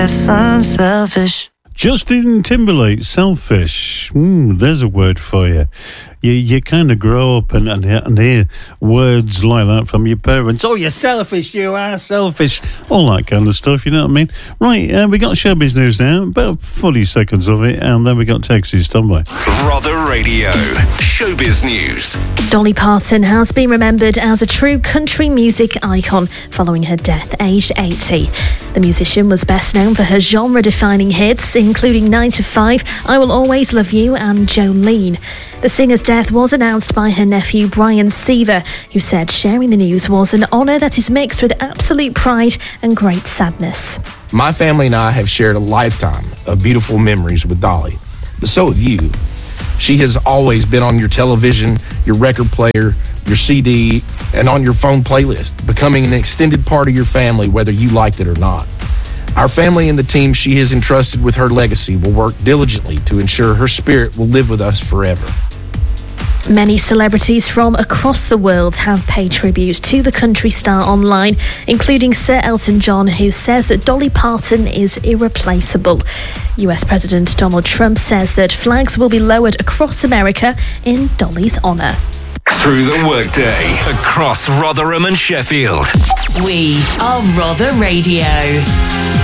Yes, I'm selfish. Justin Timberlake, selfish. There's a word for you. You kind of grow up and hear words like that from your parents. Oh, you're selfish, you are selfish. All that kind of stuff, you know what I mean? Right, we got showbiz news now, about 40 seconds of it, and then we got Texas, don't we? Rother Radio, showbiz news. Dolly Parton has been remembered as a true country music icon following her death, aged 80. The musician was best known for her genre-defining hits, including 9 to 5, I Will Always Love You and Jolene. The singer's death was announced by her nephew Brian Seaver, who said sharing the news was an honour that is mixed with absolute pride and great sadness. My family and I have shared a lifetime of beautiful memories with Dolly, but so have you. She has always been on your television, your record player, your CD, and on your phone playlist, becoming an extended part of your family whether you liked it or not. Our family and the team she has entrusted with her legacy will work diligently to ensure her spirit will live with us forever. Many celebrities from across the world have paid tribute to the country star online, including Sir Elton John, who says that Dolly Parton is irreplaceable. US President Donald Trump says that flags will be lowered across America in Dolly's honour. Through the workday, across Rotherham and Sheffield. We are Rother Radio.